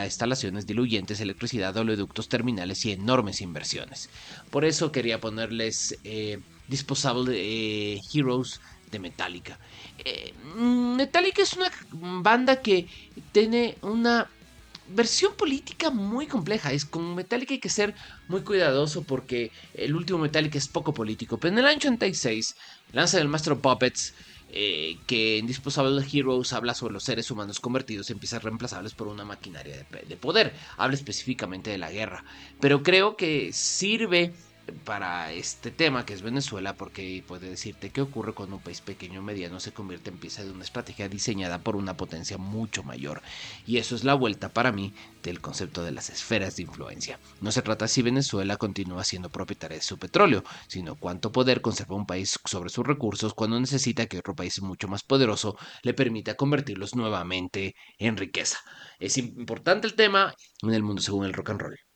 necesita instalaciones diluyentes, electricidad, oleoductos terminales y enormes inversiones. Por eso quería ponerles Disposable Heroes de Metallica. Metallica es una banda que tiene una versión política muy compleja. Es con Metallica hay que ser muy cuidadoso porque el último Metallica es poco político. Pero en el año 86 lanza el Master of Puppets, que en Disposable Heroes habla sobre los seres humanos convertidos en piezas reemplazables por una maquinaria de poder. Habla específicamente de la guerra. Pero creo que sirve para este tema que es Venezuela, porque puede decirte qué ocurre cuando un país pequeño o mediano se convierte en pieza de una estrategia diseñada por una potencia mucho mayor. Y eso es la vuelta para mí del concepto de las esferas de influencia. No se trata si Venezuela continúa siendo propietaria de su petróleo, sino cuánto poder conserva un país sobre sus recursos cuando necesita que otro país mucho más poderoso le permita convertirlos nuevamente en riqueza. Es importante el tema en el mundo según el rock and roll.